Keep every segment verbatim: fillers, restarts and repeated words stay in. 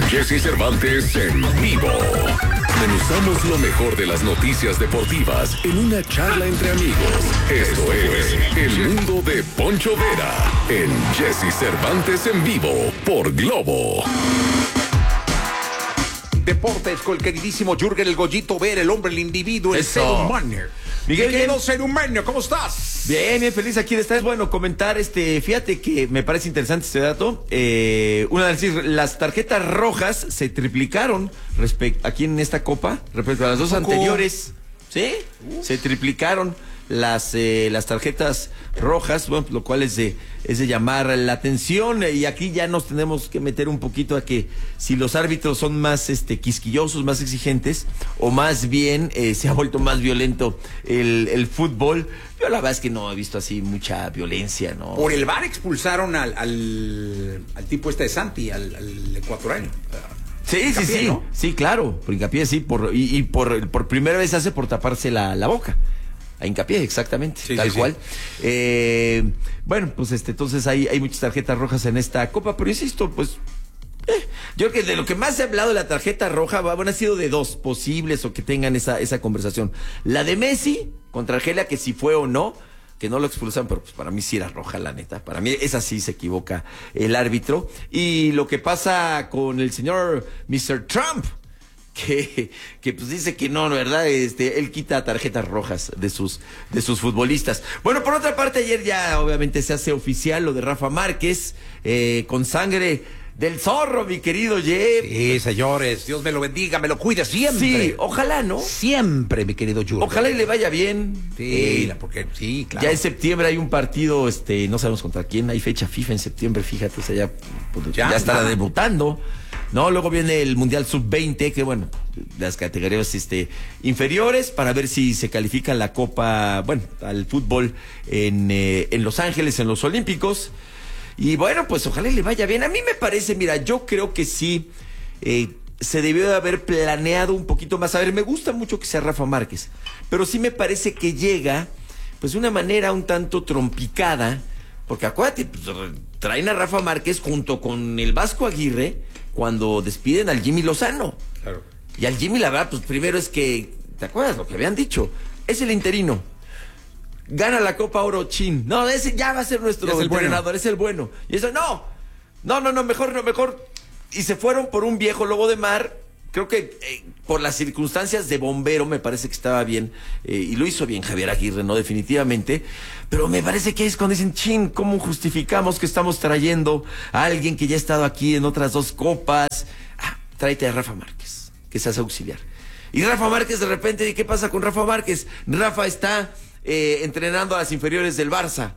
Jesse Cervantes en vivo. Desmenuzamos lo mejor de las noticias deportivas en una charla entre amigos. Esto es El Mundo de Poncho Vera en Jesse Cervantes en vivo por Globo. Deportes con el queridísimo Jürgen el Goyito Vera, el hombre, el individuo, el Eso. ser humano. Miguel, Miguel, bien. ser humano, ¿cómo estás? Bien, bien feliz aquí de estar. Es bueno comentar, este, fíjate que me parece interesante este dato. Eh, una de las, las tarjetas rojas se triplicaron respecto aquí en esta copa respecto a las dos anteriores. ¿Sí? Uf. Se triplicaron las eh, las tarjetas rojas, bueno, lo cual es de es de llamar la atención, y aquí ya nos tenemos que meter un poquito a que si los árbitros son más este quisquillosos, más exigentes, o más bien eh, se ha vuelto más violento el, el fútbol. Yo la verdad es que no he visto así mucha violencia, ¿no? Por el V A R expulsaron al, al, al tipo este de Santi, al, al ecuatoriano. Sí, Hincapié, sí, sí, ¿no? sí, claro, por Hincapié, sí, por, y, y por, por primera vez hace por taparse la, la boca. A Hincapié, exactamente, sí, tal sí, cual. Sí. Eh, bueno, pues este, entonces hay, hay muchas tarjetas rojas en esta copa, pero insisto, pues, eh, yo creo que de lo que más se ha hablado de la tarjeta roja, bueno, ha sido de dos posibles o que tengan esa, esa conversación. La de Messi contra Argelia, que si fue o no, que no lo expulsan, pero pues para mí sí era roja, la neta. Para mí esa sí se equivoca el árbitro. Y lo que pasa con el señor mister Trump, que, que pues dice que no, ¿verdad? Este, él quita tarjetas rojas de sus, de sus futbolistas. Bueno, por otra parte, ayer ya obviamente se hace oficial lo de Rafa Márquez, eh, con sangre del zorro, mi querido Jeff. Sí, señores, Dios me lo bendiga, me lo cuide siempre. Sí, ojalá, ¿no? Siempre, mi querido Jürgen. Ojalá y le vaya bien. Sí, Eh, porque sí, claro. Ya en septiembre hay un partido, este, no sabemos contra quién, hay fecha FIFA en septiembre, fíjate, o sea, ya, pues, Ya, ya estará ya. debutando, ¿no? Luego viene el Mundial sub veinte, que bueno, las categorías este, inferiores, para ver si se califica la Copa, bueno, al fútbol en, eh, en Los Ángeles, en los Olímpicos. Y bueno, pues ojalá le vaya bien. A mí me parece, mira, yo creo que sí, eh, se debió de haber planeado un poquito más. A ver, me gusta mucho que sea Rafa Márquez, pero sí me parece que llega, pues de una manera un tanto trompicada, porque acuérdate, pues, traen a Rafa Márquez junto con el Vasco Aguirre cuando despiden al Jimmy Lozano. Claro. Y al Jimmy, la verdad, pues primero es que, ¿te acuerdas lo que habían dicho? Es el interino. Gana la Copa Oro Chin. No, ese ya va a ser nuestro Es el entrenador, bueno. es el bueno. Y eso, no, no, no, no, mejor, no, mejor. Y se fueron por un viejo lobo de mar. Creo que eh, por las circunstancias de bombero me parece que estaba bien. Eh, y lo hizo bien Javier Aguirre, ¿no? Definitivamente. Pero me parece que es cuando dicen, chin, ¿cómo justificamos que estamos trayendo a alguien que ya ha estado aquí en otras dos copas? Ah, tráete a Rafa Márquez, que se hace auxiliar. Y Rafa Márquez de repente, ¿qué pasa con Rafa Márquez? Rafa está eh, entrenando a las inferiores del Barça.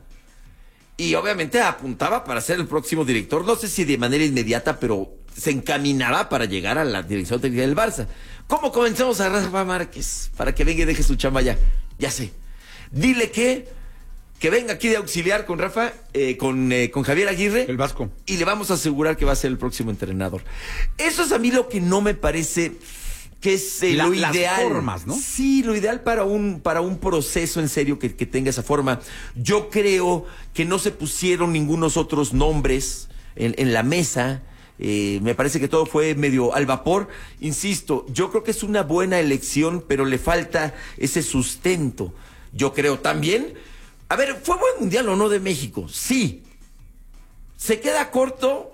Y obviamente apuntaba para ser el próximo director, no sé si de manera inmediata, pero se encaminaba para llegar a la dirección técnica del Barça. ¿Cómo convencemos a Rafa Márquez para que venga y deje su chamba ya? Ya sé. Dile que, que venga aquí de auxiliar con Rafa, eh, con, eh, con Javier Aguirre. El Vasco. Y le vamos a asegurar que va a ser el próximo entrenador. Eso es a mí lo que no me parece que es eh, La- lo las ideal. formas, ¿no? Sí, lo ideal para un, para un proceso en serio que, que tenga esa forma. Yo creo que no se pusieron ningunos otros nombres en, en la mesa. Eh, me parece que todo fue medio al vapor. Insisto, yo creo que es una buena elección, pero le falta ese sustento. Yo creo también. A ver, ¿fue buen mundial o no de México? Sí. ¿Se queda corto?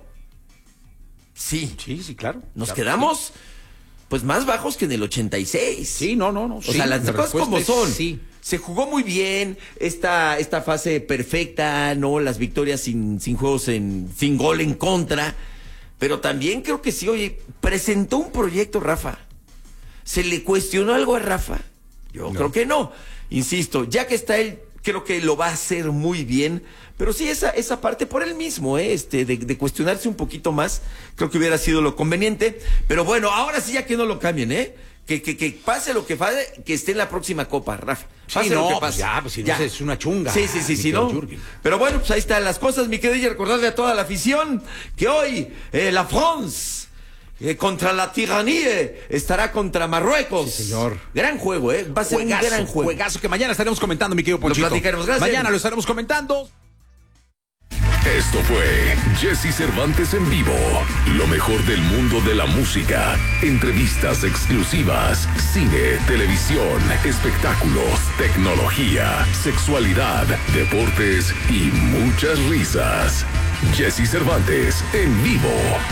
Sí. Sí, sí, claro. Nos Claro, quedamos pues más bajos que en el ochenta y seis. Sí, no, no, no. O sí, sea, las la cosas como respuesta es son. Sí. Se jugó muy bien esta, esta fase perfecta, ¿no? Las victorias sin, sin juegos en, sin gol en contra. Pero también creo que sí, oye, presentó un proyecto Rafa. ¿Se le cuestionó algo a Rafa? Yo No. creo que no. Insisto, ya que está él, creo que lo va a hacer muy bien. Pero sí, esa, esa parte por él mismo, ¿eh? este, de, de cuestionarse un poquito más, creo que hubiera sido lo conveniente. Pero bueno, ahora sí ya que no lo cambien, ¿eh? Que, que, que pase lo que pase, que esté en la próxima Copa, Rafa. Pase Sí, lo no, que pues pase. ya, pues si no es una chunga. Sí, sí, sí, mi sí, querido ¿no? Jürgen. Pero bueno, pues ahí están las cosas, mi querido, y recordarle a toda la afición que hoy eh, la France eh, contra la tiranía estará contra Marruecos. Sí, señor. Gran juego, ¿eh? Va a ser Juegazo, un gran juego. juegazo que mañana estaremos comentando, mi querido Lo Ponchito. platicaremos. Gracias. Mañana lo estaremos comentando. Esto fue Jesse Cervantes en vivo. Lo mejor del mundo de la música. Entrevistas exclusivas, cine, televisión, espectáculos, tecnología, sexualidad, deportes y muchas risas. Jesse Cervantes en vivo.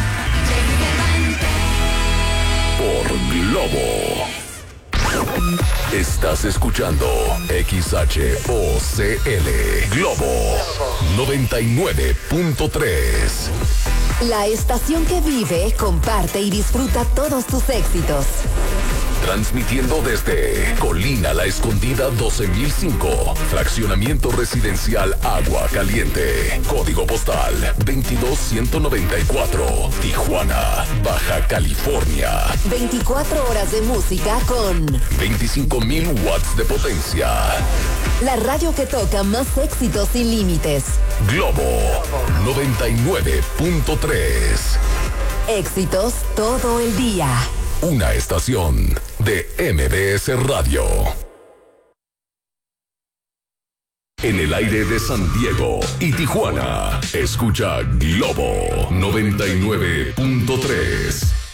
Por Globo. Estás escuchando X H O C L Globo noventa y nueve punto tres. La estación que vive, comparte y disfruta todos tus éxitos. Transmitiendo desde Colina La Escondida doce mil cinco, fraccionamiento residencial Agua Caliente, código postal veintidós ciento noventa y cuatro, Tijuana, Baja California. veinticuatro horas de música con veinticinco mil watts de potencia. La radio que toca más éxitos sin límites. Globo noventa y nueve punto tres. Éxitos todo el día. Una estación de M B S Radio. En el aire de San Diego y Tijuana, escucha Globo noventa y nueve punto tres.